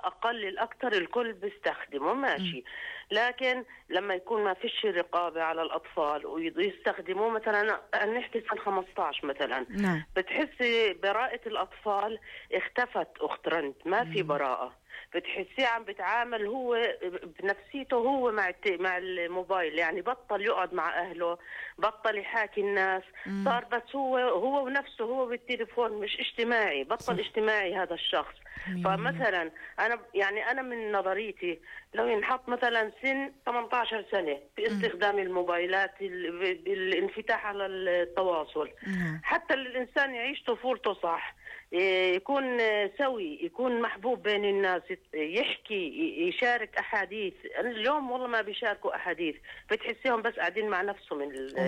أقل الأكثر الكل بيستخدمه ماشي، لكن لما يكون ما فيش رقابة على الأطفال ويستخدموه مثلا نحكي سنة 15 مثلا، بتحسي براءة الأطفال اختفت أخت رند، ما في براءة. بتحسيه عم بتعامل هو بنفسيته هو مع الموبايل، يعني بطل يقعد مع أهله، بطل يحاكي الناس، صار بس هو ونفسه، هو بالتليفون، مش اجتماعي، بطل اجتماعي هذا الشخص. فمثلا أنا من نظريتي لو ينحط مثلا سن 18 سنة في استخدام الموبايلات، بالانفتاح على التواصل، حتى الإنسان يعيش طفولته صح، يكون سوي، يكون محبوب بين الناس، يحكي، يشارك أحاديث. اليوم والله ما بيشاركوا أحاديث، بتحسيهم بس قاعدين مع نفسهم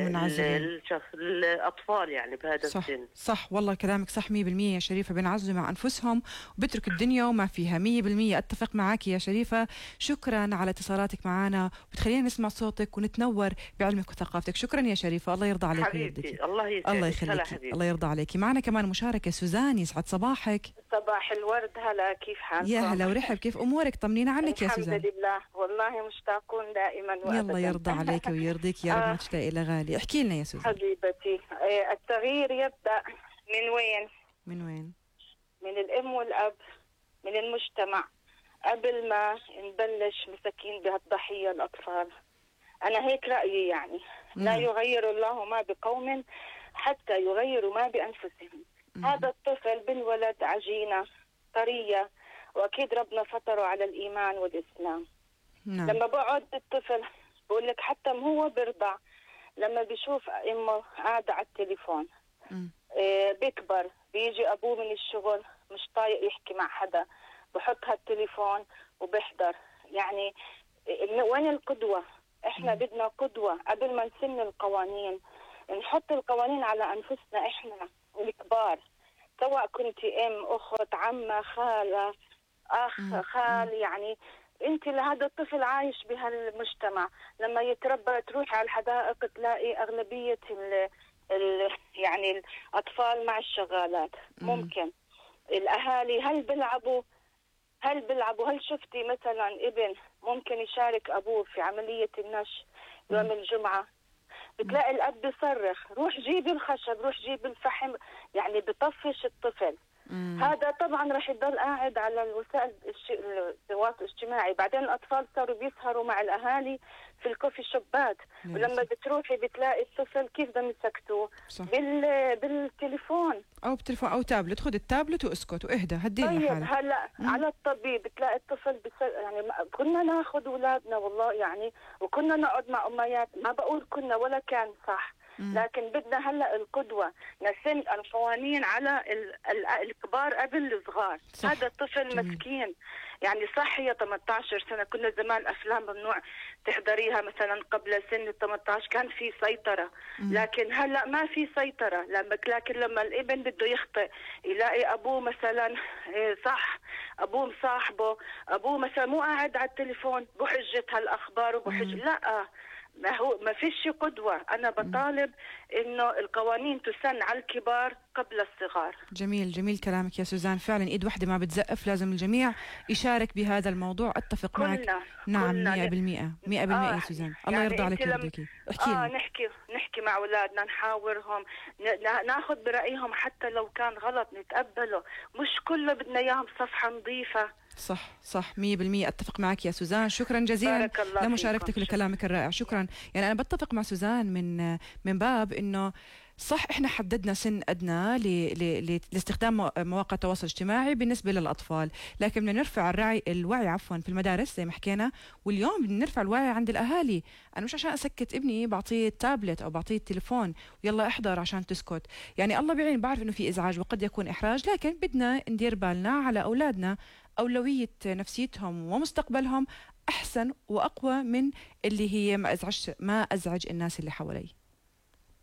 الأطفال يعني بهذا السن. صح والله كلامك صح 100% يا شريفة، بينعزلوا مع أنفسهم وبترك الدنيا وما فيها. 100% أتفق معك يا شريفة. شكرا على اتصالاتك معنا، وبتخلينا نسمع صوتك ونتنور بعلمك وثقافتك. شكرا يا شريفة، الله يرضى عليك حبيبتي. الله يخليك، الله يرضى عليك. معنا كمان مشاركة سوزان، يسعد صباحك. صباح الورد، هلا كيف حالكم؟ يا هلا ورحب، كيف أمورك؟ طمنينا عنك يا سوزان. الحمد لله، والله مشتاقون دائما وأبدا. الله يرضى عليك ويرضيك يا رب، ما تشتاقي لغالي. احكي لنا يا سوزان حبيبتي. التغيير يبدأ من وين؟ من الأم والأب، من المجتمع، قبل ما نبلش مسكين بهالضحية الأطفال. أنا هيك رأيي يعني. لا يغير الله ما بقوم حتى يغيروا ما بأنفسهم. هذا الطفل بالولد عجينة طرية، وأكيد ربنا فطره على الإيمان والإسلام. لما بقعد الطفل بقول لك حتى هو برضع، لما بيشوف أمه قاعدة على التليفون بيكبر، بيجي أبوه من الشغل مش طايق يحكي مع حدا، بحط هالتليفون وبحضر. يعني وين القدوة؟ احنا بدنا قدوة قبل ما نسن القوانين، نحط القوانين على أنفسنا احنا والكبار، سواء كنت أم، أخت، عمة، خالة، أخ، خال. يعني انت لهذا الطفل عايش بهالمجتمع، لما يتربى تروح على الحدائق تلاقي أغلبية يعني الأطفال مع الشغالات. ممكن الأهالي هل بيلعبوا؟ هل شفتي مثلا ابن ممكن يشارك أبوه في عملية النش يوم الجمعة؟ بتلاقي الأب بيصرخ روح جيب الخشب، روح جيب الفحم، يعني بطفش الطفل. هذا طبعا رح يضل قاعد على الوسائل التواصل الاجتماعي. بعدين الأطفال صاروا بيسهروا مع الأهالي في الكوفي شوبات، ولما بتروحي بتلاقي الطفل كيف بدهم يسكتوه بالتليفون أو تابلت. خذ التابلت واسكت واهدى، هدي لنا حالك. طيب هلا على الطبيب بتلاقي الطفل يعني كنا ناخذ اولادنا والله يعني، وكنا نقعد مع اميات، ما بقول كنا ولا كان صح، لكن بدنا هلا القدوه، نسن القوانين على الكبار قبل الصغار. هذا الطفل مسكين يعني صح، هي 18 سنه، كنا زمان افلام ممنوع تحضريها مثلا قبل سن 18 كان في سيطره، لكن هلا ما في سيطره. لكن لما الابن بده يخطئ يلاقي ابوه مثلا صح، ابوه مصاحبه، ابوه مثلا مو قاعد على التليفون بحجه هالاخبار وبحجه لا، ما فيش قدوة. أنا بطالب إنه القوانين تسن على الكبار قبل الصغار. جميل كلامك يا سوزان، فعلا إيد واحدة ما بتزقف، لازم الجميع يشارك بهذا الموضوع. أتفق معك. نعم 100% يا سوزان. الله يعني يرضى عليك ويرضيكي. نحكي مع أولادنا، نحاورهم، ناخذ برأيهم حتى لو كان غلط نتقبله، مش كله بدنا إياهم صفحة نظيفة. صح 100% أتفق معك يا سوزان. شكرا جزيلا لمشاركتك ولكلامك الرائع. شكرا. يعني أنا بتفق مع سوزان من باب إنه صح إحنا حددنا سن أدنى لاستخدام مواقع التواصل الاجتماعي بالنسبة للأطفال، لكن بدنا نرفع الوعي في المدارس زي ما حكينا، واليوم بدنا نرفع الوعي عند الأهالي. أنا مش عشان أسكت ابني بعطيه التابلت أو بعطيه التليفون ويلا احضر عشان تسكت. يعني الله بعين، بعرف إنه في إزعاج وقد يكون إحراج، لكن بدنا ندير بالنا على أولادنا، أولوية نفسيتهم ومستقبلهم أحسن وأقوى من اللي هي ما أزعج الناس اللي حوالي.